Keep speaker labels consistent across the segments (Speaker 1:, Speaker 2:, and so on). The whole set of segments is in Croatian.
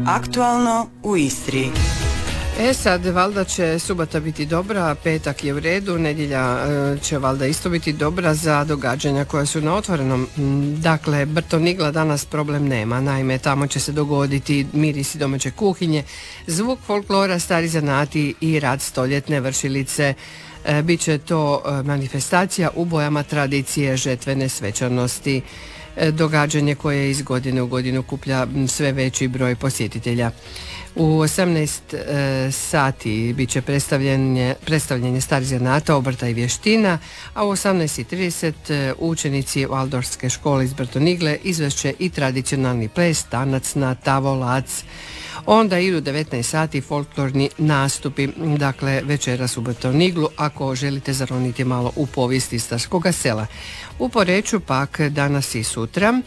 Speaker 1: Aktualno u Istri.
Speaker 2: Sad, valjda će subota biti dobra, petak je u redu, nedjelja će valjda isto biti dobra za događanja koja su na otvorenom. Dakle, Brtonigla danas problem nema, naime tamo će se dogoditi mirisi domaće kuhinje, zvuk folklora, stari zanati i rad stoljetne vršilice. Biće to manifestacija u bojama tradicije žetvene svečanosti, događanje koje iz godine u godinu kuplja sve veći broj posjetitelja. U 18 sati bit će predstavljanje starih zanata, obrta i vještina, a u 18:30 učenici Valdorfske škole iz Brtonigle izvešće i tradicionalni ples, tanac na tavolac. Onda idu 19 sati folklorni nastupi, dakle večeras u Brtoniglu ako želite zaroniti malo u povijest istarskoga sela. U Poreču pak danas i sutra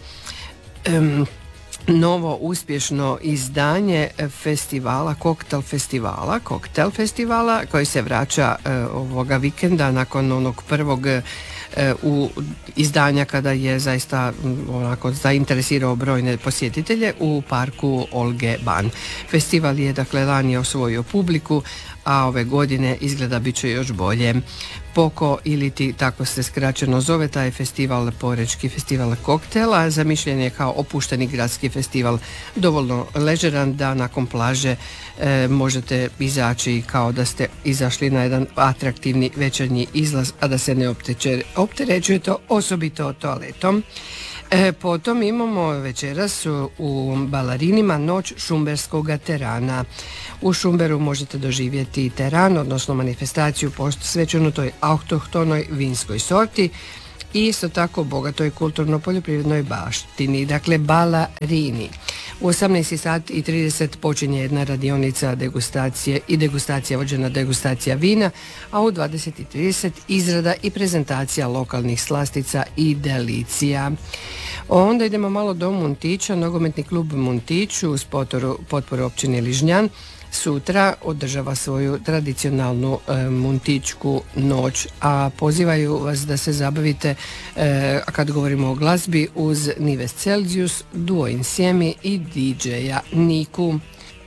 Speaker 2: novo uspješno izdanje festivala, koktel festivala koji se vraća ovoga vikenda nakon onog prvog u izdanja kada je zaista onako zainteresirao brojne posjetitelje u parku Olge Ban. Festival je dakle lani osvojio publiku, a ove godine izgleda bit će još bolje. Poko ili tako se skraćeno zove taj festival, Porečki festival koktela, zamišljen je kao opušteni gradski festival, dovoljno ležeran da nakon plaže možete izaći kao da ste izašli na jedan atraktivni večernji izlaz, a da se ne opterećujete osobito toaletom. Potom imamo večeras u Balarinima noć šumberskog terana. U Šumberu možete doživjeti teran, odnosno manifestaciju posvećenu toj autohtonoj vinskoj sorti i isto tako bogatoj kulturno-poljoprivrednoj baštini, dakle Balarini. U 18:30 počinje jedna radionica degustacija vođena degustacija vina, a u 20:30 izrada i prezentacija lokalnih slastica i delicija. Onda idemo malo do Muntića, nogometni klub Muntić uz potporu općine Ližnjan sutra održava svoju tradicionalnu muntičku noć, a pozivaju vas da se zabavite kad govorimo o glazbi uz Nives Celsius, Duo Insiemi i DJ-a Niku.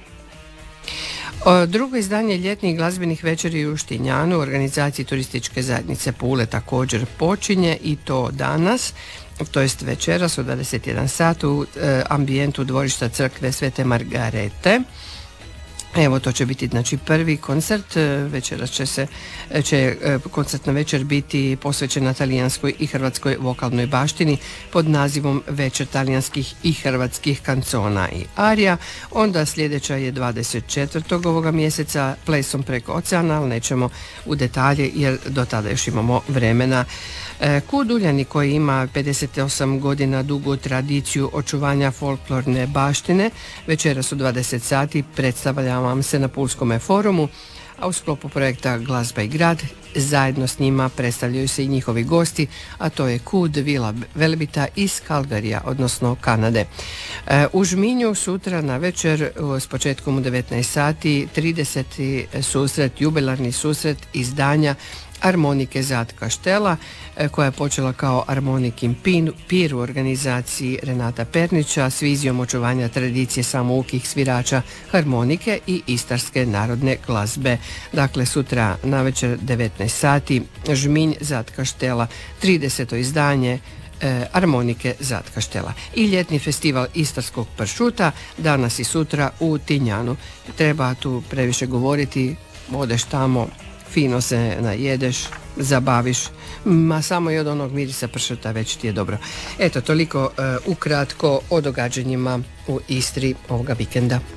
Speaker 2: Drugo izdanje ljetnih glazbenih večeri u Štinjanu u organizaciji turističke zajednice Pule također počinje i to danas, to jest večeras u 21 sat u ambijentu dvorišta crkve Svete Margarete. Evo, to će biti znači prvi koncert, večeras će koncertna večer biti posvećena talijanskoj i hrvatskoj vokalnoj baštini pod nazivom Večer talijanskih i hrvatskih kancona i arija. Onda sljedeća je 24. ovoga mjeseca plesom preko oceana, ali nećemo u detalje jer do tada još imamo vremena. Kud Uljani koji ima 58 godina dugu tradiciju očuvanja folklorne baštine, večeras u 20 sati predstavlja vam se na Pulskome forumu, a u sklopu projekta Glazba i grad zajedno s njima predstavljaju se i njihovi gosti, a to je Kud Vila Velebita iz Calgaryja, odnosno Kanade. U Žminju sutra na večer s početkom u 19 sati 30. susret, jubilarni susret izdanja Armonike Zat Kaštela, koja je počela kao Armonikin pir u organizaciji Renata Pernića s vizijom očuvanja tradicije samoukih svirača harmonike i istarske narodne glazbe. Dakle, sutra na večer 19 sati Žminj Zat Kaštela, 30. izdanje Armonike Zat Kaštela. I ljetni festival istarskog pršuta danas i sutra u Tinjanu. Treba tu previše govoriti, odeš tamo, fino se najedeš, zabaviš, ma samo i od onog mirisa pršuta već ti je dobro. Eto, toliko ukratko o događanjima u Istri ovoga vikenda.